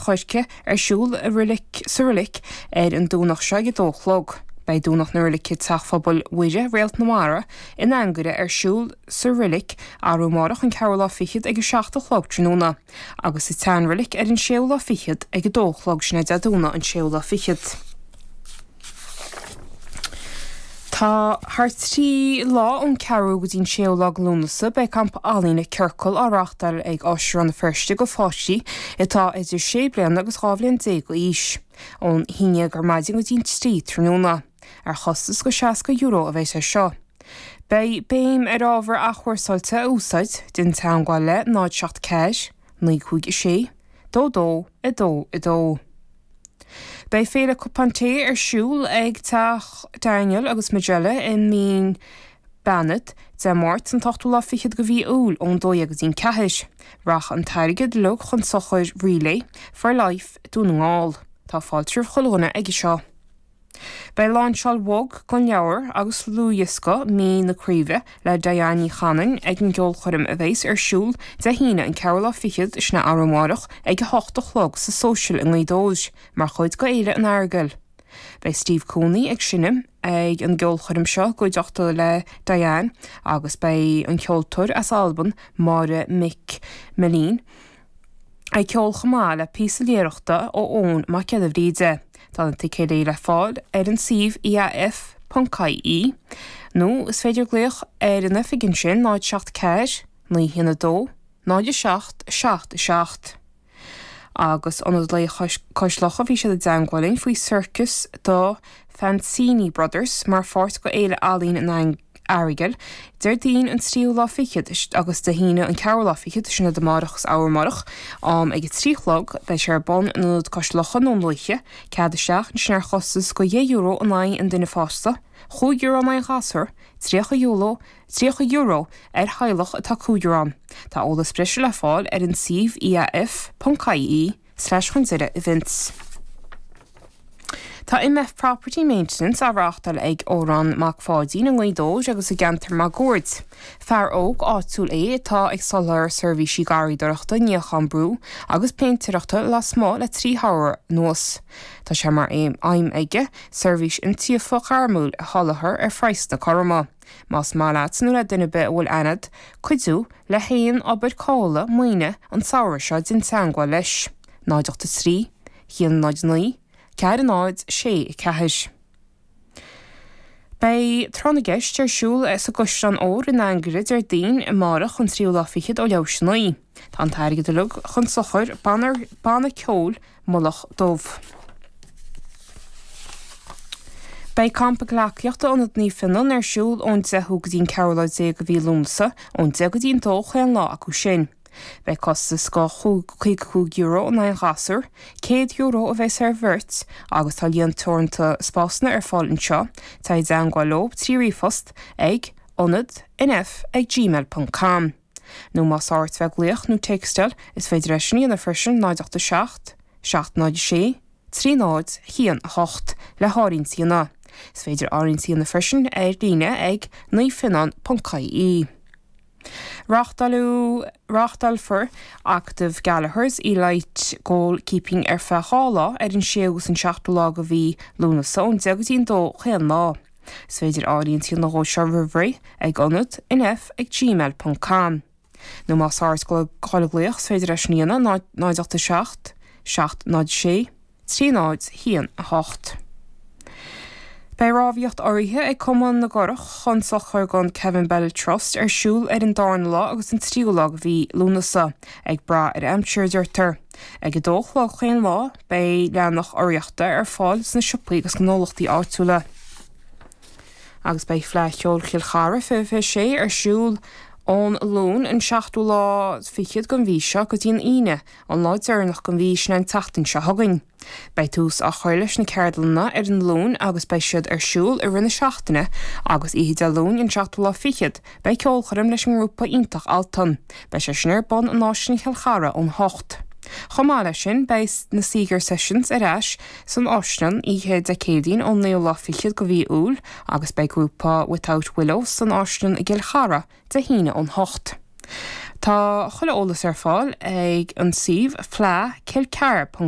chuisce siúl a rilik sa rilik an dúnach se go dóchlog. Bei dúnach na rilik teachphobal uire réalt na mara in angure siúl sa rilik arúmarach an cearla fichiid ag 16 tróna, agus I tean rilik an séula fichiid ag dóchlog sinna deadúna an séula fichiid. Tá trí lá an ceú go dín séolag lúnasa be camp alína ceircail áreachtar ag osir an na firste go fáistí itá idir 6 bliain agus 10 go ís. Ón híine gur maidin go dín trí tróna, ar chostas go €60 a bheith seo. Bei béim ábhar a chuirsáilte úsáid den tean gáile náid 7 ceis, 9 sé, 2. Bei féle copanté siúl ag teach Daniel agus Magella in mín Bennett de mát an tachtúla fichiid go bhí úl ón 2 agus 10 ceis. Rach an tairigid le chun sochair relay for life dún ngáil. Tá fáiltir choilúna ag seo. Bei lánsal wog gon leabhar agus lúiasca mí na críomh le Diane Chanan ag an geol chuirim a bhéis siúl de híine an cearla fichiid sna armárach ag 8 sa social in Lídóis, mar chuid go éile an airgeil. Bei Steve Cooney ag sinnim ag an geol chuirim seo go deachta le Diane agus bei an ceoltóir as Alban Máire Mick Melín ag ceol chamá le písa léireachta ó ón má ceadmhríide. Tá an ticéile le fáil an sih iaf.caí, nó is féidir gléoch an nefigin sin náid 7 ceis, 9 2, 9 7. Agus anad le coislacha bhí sé a deanghilinn faoi circus do Fancini Brothers mar fort go éile alín in airigil, dín an tríúla fichiid agus de híine an cearla fichiid sinna de marachs ámarach ag tríchlog bei sé bon an coislacha nó luiche, ceadaseach sin chostas go €1 an an duine fásta, €2 an gasar, €3 ar heilech atá €2. Tá ólas breise le fáil an sih iaf.caí/chunsire events. Tá MF Property Maintenance áreachtal ag órán mac fádín an Lídóis agus a gentar má gúirt. Fear óg áitiúil tá ag solar servicí garí doireachta níochan brú agus péintireachta le smá le 3 háir nuas. Tá sé mar aim aige service in tíofa charmúil a halathar ar freist na corma. Más má leatsanú le duine be bhfuil anad cuidú le héon obair cála muoine an saoir seo din teangá leis. Náideachta 3, híon náid 9, cead náid 6 ceis. Bei trona gceist siúl sa gustan ór in angrid dín I marach an tríúla fichiid ó leabhsnaí. Tá an tairigid lug chun sochair banna ceol mulach dómh. Bei campa ghlaciachta anad ní finan siúl ón 10 go dín cearla 10 go bhí lúmsa ón 10 go dín dócha lá acu sin. Bei costas go €5 an an gasar, €100 a bheith ar bhirt, agus tá líon tornta spásna ar fáil anseo, tá id an gáilób trí rifost ag onad nf ag gmail.com. Nó más áirt bheith gléoch nó textil is féidir eisinaí na frisin 9 7 9 sé, 3 9 híon 8 le háirín sína. Is féidir áirín sína frisin líne ag nufinan.caí. Rachtalfur active Gallagher's leit goalkeeping feála an ségus an 16 go bhí lúnasa ón 10 dó chéan lá. Is féidir áiríonn tí na ghóise rihrí ag onad nf ag gmail.com. nó más áirt go choilglaoch féidir eisníana 9 7 7 9 sé, 3 9 híon 8. Bei rábhíocht áirithe ag cumann na gorach chun sochair gan Kevin Bell Trust siúl an dáin lá agus an tríúla bhí lúnasa ag bra amsir deirtar. Ag go dóch lá chéan lá bei leannach áireachta fáil sna sipaí agus gnólachtaí áitiúla. Agus bei fleithceol Chilchara fé sé siúl ón lún an 16 lá fichiid gon bhí seo go dtíon ine an láid arnach gon bhí sin an tatain se thugainn. Bei tús a chuir leis na ceardlanna an lún agus bei siad siúl rinne seachtaine agus iad a lún an 16 lá fichiid bei ceolcharim leis an grúpa ítach altan, bei sé sinir bon an náisiún Chilchara ón 8. Chomáile sin beis na Seeger Sessions eis san áisnan ihe de cédín ón néolá fichiid go bhí úl agus bei grúpa Without Willow san áisnan i Gilchara de híine ón 8. Tá chuile ólas ar fáil ag an sih flá Kilcar.